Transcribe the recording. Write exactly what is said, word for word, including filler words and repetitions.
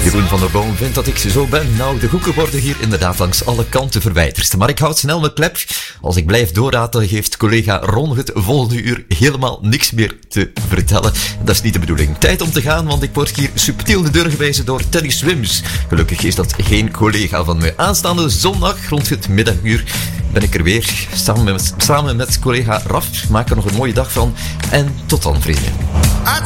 Jeroen van der Boom vindt dat ik zo ben. Nou, de hoeken worden hier inderdaad langs alle kanten verwijderd. Maar ik houd snel mijn klep. Als ik blijf doorraten, geeft collega Ron het volgende uur helemaal niks meer te vertellen. Dat is niet de bedoeling. Tijd om te gaan, want ik word hier subtiel de deur gewezen door Teddy Swims. Gelukkig is dat geen collega van mij. Aanstaande zondag, rond het middaguur, ben ik er weer. Samen met, samen met collega Raf. Maak er nog een mooie dag van. En tot dan, vrienden.